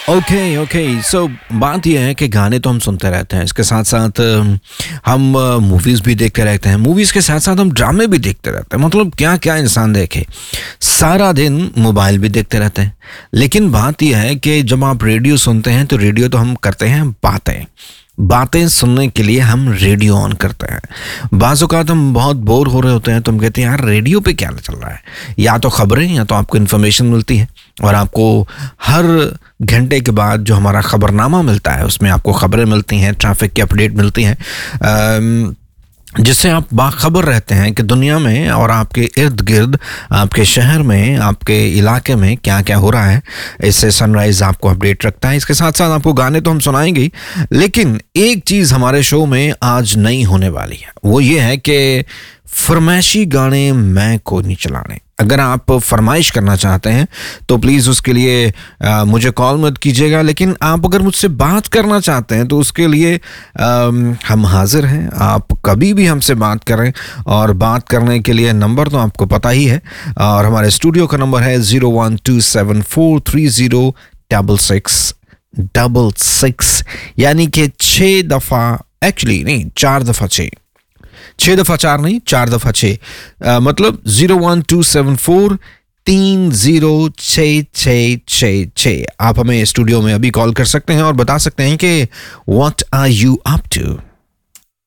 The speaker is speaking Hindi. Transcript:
ओके ओके सो बात यह है कि गाने तो हम सुनते रहते हैं, इसके साथ साथ हम मूवीज़ भी देखते रहते हैं, मूवीज़ के साथ साथ हम ड्रामे भी देखते रहते हैं। मतलब क्या क्या इंसान देखे, सारा दिन मोबाइल भी देखते रहते हैं। लेकिन बात यह है कि जब आप रेडियो सुनते हैं तो रेडियो तो हम करते हैं बातें, बातें सुनने के लिए हम रेडियो ऑन करते हैं। बाज़ औक़ात हम बहुत बोर हो रहे होते हैं तो हम कहते हैं यार रेडियो पे क्या चल रहा है, या तो खबरें या तो आपको इन्फॉर्मेशन मिलती है। और आपको हर घंटे के बाद जो हमारा खबरनामा मिलता है उसमें आपको खबरें मिलती हैं, ट्रैफिक की अपडेट मिलती हैं, जिससे आप बाखबर रहते हैं कि दुनिया में और आपके इर्द गिर्द, आपके शहर में, आपके इलाके में क्या क्या हो रहा है। इससे सनराइज़ आपको अपडेट रखता है। इसके साथ साथ आपको गाने तो हम सुनाएंगे ही, लेकिन एक चीज़ हमारे शो में आज नई होने वाली है, वो ये है कि फरमाइशी गाने मैं कोई नहीं चलाने। अगर आप फरमाइश करना चाहते हैं तो प्लीज़ उसके लिए मुझे कॉल मत कीजिएगा, लेकिन आप अगर मुझसे बात करना चाहते हैं तो उसके लिए हम हाजिर हैं। आप कभी भी हमसे बात करें, और बात करने के लिए नंबर तो आपको पता ही है, और हमारे स्टूडियो का नंबर है 01274306666, यानी कि 6 दफ़ा, एक्चुअली नहीं 4 दफ़ा 6, 6 दफ़ा 4 नहीं 4 दफ़ा 6, मतलब 01274306666। आप हमें स्टूडियो में अभी कॉल कर सकते हैं और बता सकते हैं कि what are you up to.